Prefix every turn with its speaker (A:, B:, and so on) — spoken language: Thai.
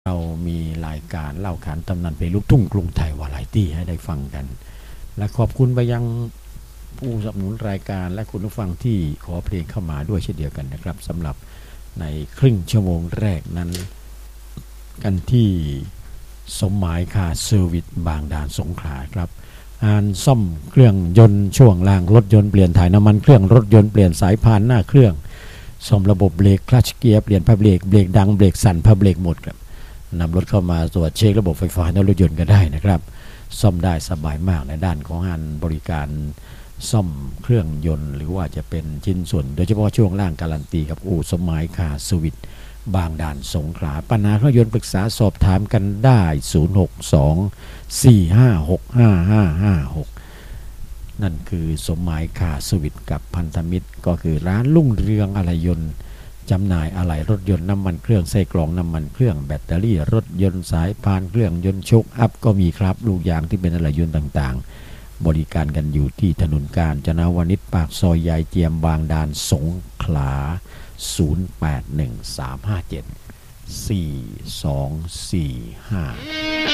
A: เรามีรายการเล่าขานตำนานเพลงลูกทุ่งกรุงไทยวาไรตี้ให้ได้ฟังกันและขอบคุณไปยังผู้สนับสนุนรายการและคุณผู้ฟังที่ขอเพลงเข้ามาด้วยเช่นเดียวกันนะครับสำหรับในครึ่งชั่วโมงแรกนั้นกันที่สมหมายคาร์เซอร์วิสบางด่านสงขลาครับงานซ่อมเครื่องยนต์ช่วงล่างรถยนต์เปลี่ยนถ่ายน้ำมันเครื่องรถยนต์เปลี่ยนสายพานหน้าเครื่องซ่อมระบบเบรกคลัตช์เกียร์เปลี่ยนผ้าเบรกเบรกดังเบรกสั่นผ้าเบรกหมดครับนำรถเข้ามาตรวจเช็คระบบไฟฟ้าในรถยนต์ก็ได้นะครับซ่อมได้สบายมากในด้านของงานบริการซ่อมเครื่องยนต์หรือว่าจะเป็นชิ้นส่วนโดยเฉพาะช่วงล่างการันตีกับอู่สมหมายคาร์เซอร์วิสบางด่านสงขลาปัญหาเครื่องยนต์ปรึกษาสอบถามกันได้062-456-5556นั่นคือสมหมายคาร์เซอร์วิสกับพันธมิตรก็คือร้านรุ่งเรืองอะไหล่ยนต์จำหน่ายอะไหล่รถยนต์น้ำมันเครื่องไส้กรองน้ำมันเครื่องแบตเตอรี่รถยนต์สายพานเครื่องยนต์โชคอัพก็มีครับลูกยางที่เป็นอะไหล่ยนต์ต่างๆบริการกันอยู่ที่ถนนกาญจนาวนิชปากซอยยายเจียมบางด่านสงขลา0813574245